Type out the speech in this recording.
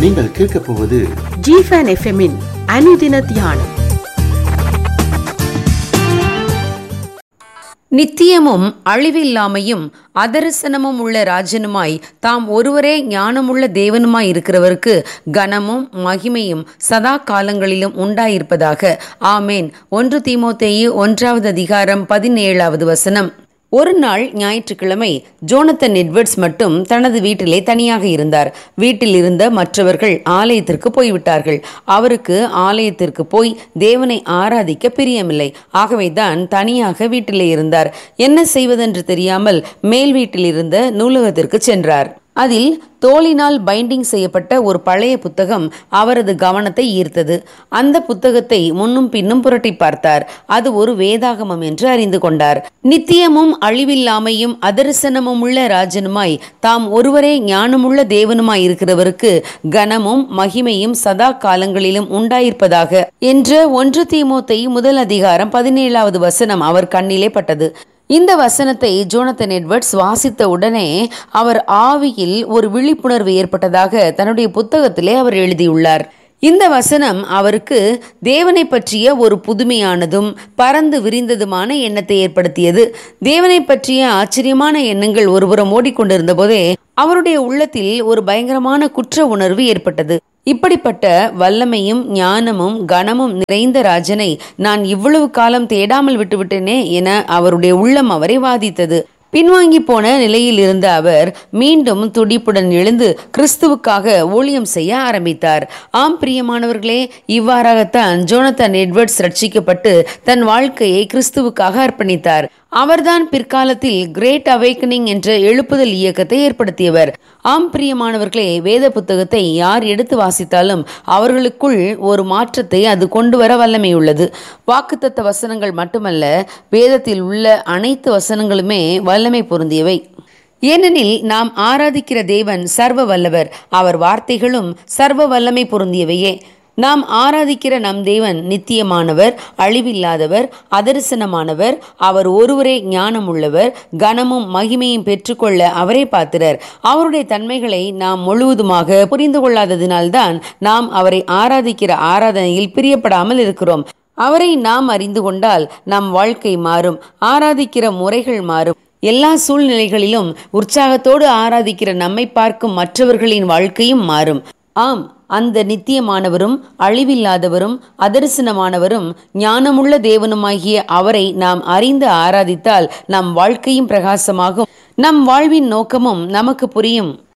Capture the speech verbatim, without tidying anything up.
நீங்கள் கேட்கப் போவது ஜிஃபன் எஃப்எம்மின் அனுதின தியானம். நித்தியமும் அழிவில்லாமையும் அதரிசனமும் உள்ள ராஜனுமாய் தாம் ஒருவரே ஞானமுள்ள தேவனுமாய் இருக்கிறவருக்கு கனமும் மகிமையும் சதா காலங்களிலும் உண்டாயிருப்பதாக. ஆமேன். ஒன்று தீமோத்தேயு ஒன்றாவது அதிகாரம் பதினேழாவது வசனம். ஒரு நாள் ஞாயிற்றுக்கிழமை ஜோனத்தன் எட்வர்ட்ஸ் மட்டும் தனது வீட்டிலே தனியாக இருந்தார். வீட்டில் இருந்த மற்றவர்கள் ஆலயத்திற்கு போய்விட்டார்கள். அவருக்கு ஆலயத்திற்கு போய் தேவனை ஆராதிக்க பிரியமில்லை. ஆகவேதான் தனியாக வீட்டிலே இருந்தார். என்ன செய்வதென்று தெரியாமல் மேல் வீட்டில் இருந்த நூலகத்திற்கு சென்றார். அதில் தோலினால் பைண்டிங் செய்யப்பட்ட ஒரு பழைய புத்தகம் அவரது கவனத்தை ஈர்த்தது. அந்த புத்தகத்தை முன்னும் பின்னும் புரட்டி பார்த்தார். அது ஒரு வேதாகமம் என்று அறிந்து கொண்டார். நித்தியமும் அழிவில்லாமையும் அதரிசனமும் உள்ள ராஜனுமாய் தாம் ஒருவரே ஞானமுள்ள தேவனுமாய் இருக்கிறவருக்கு கனமும் மகிமையும் சதா காலங்களிலும் உண்டாயிருப்பதாக என்ற ஒன்று தீமோத்தேயு முதல் அதிகாரம் பதினேழாவது வசனம் அவர் கண்ணிலே பட்டது. இந்த வசனத்தை ஜோனத்தன் எட்வர்ட்ஸ் வாசித்த உடனே அவர் ஆவியில் ஒரு விழிப்புணர்வு ஏற்பட்டதாக தன்னுடைய புத்தகத்திலே அவர் எழுதியுள்ளார். இந்த வசனம் அவருக்கு தேவனை பற்றிய ஒரு புதுமையானதும் பறந்து விரிந்ததுமான எண்ணத்தை ஏற்படுத்தியது. தேவனை பற்றிய ஆச்சரியமான எண்ணங்கள் ஒருபுறம் ஓடிக்கொண்டிருந்த போதே அவருடைய உள்ளத்தில் ஒரு பயங்கரமான குற்ற உணர்வு ஏற்பட்டது. இப்படிப்பட்ட வல்லமையும் ஞானமும் கனமும் நிறைந்த ராஜனை நான் இவ்வளவு காலம் தேடாமல் விட்டுவிட்டேனே என அவருடைய உள்ளம் அவரை வாதித்தது. பின்வாங்கி போன நிலையில் இருந்த அவர் மீண்டும் துடிப்புடன் எழுந்து கிறிஸ்துவுக்காக ஊழியம் செய்ய ஆரம்பித்தார். ஆம் பிரியமானவர்களே, இவ்வாறாகத்தான் ஜோனத்தன் எட்வர்ட்ஸ் ரட்சிக்கப்பட்டு தன் வாழ்க்கையை கிறிஸ்துவுக்காக அர்ப்பணித்தார். அவர்தான் பிற்காலத்தில் கிரேட் அவேக்கனிங் என்ற எழுப்புதல் இயக்கத்தை ஏற்படுத்தியவர். ஆம் பிரியமானவர்களே, வேத புத்தகத்தை யார் எடுத்து வாசித்தாலும் அவர்களுக்குள் ஒரு மாற்றத்தை அது கொண்டு வர வல்லமை உள்ளது. வாக்குத்தத்த வசனங்கள் மட்டுமல்ல, வேதத்தில் உள்ள அனைத்து வசனங்களுமே வல்லமை பொருந்தியவை. ஏனெனில் நாம் ஆராதிக்கிற தேவன் சர்வ வல்லவர். அவர் வார்த்தைகளும் சர்வ வல்லமை பொருந்தியவையே. நாம் ஆராதிக்கிற நம் தேவன் நித்தியமானவர், அழிவில்லாதவர், அதரிசனமானவர். அவர் ஒருவரே ஞானம் உள்ளவர். கனமும் மகிமையும் பெற்றுக்கொள்ள அவரே பாத்திரர். அவருடைய தன்மைகளை நாம் முழுவதுமாக புரிந்து கொள்ளாததினால்தான் நாம் அவரை ஆராதிக்கிற ஆராதனையில் பிரியப்படாமல் இருக்கிறோம். அவரை நாம் அறிந்து கொண்டால் நம் வாழ்க்கை மாறும், ஆராதிக்கிற முறைகள் மாறும். எல்லா சூழ்நிலைகளிலும் உற்சாகத்தோடு ஆராதிக்கிற நம்மை பார்க்கும் மற்றவர்களின் வாழ்க்கையும் மாறும். ஆம், அந்த நித்தியமானவரும் அழிவில்லாதவரும் அதரிசனமானவரும் ஞானமுள்ள தேவனுமாகிய அவரை நாம் அறிந்து ஆராதித்தால் நம் வாழ்க்கையும் பிரகாசமாகும், நம் வாழ்வின் நோக்கமும் நமக்கு புரியும்.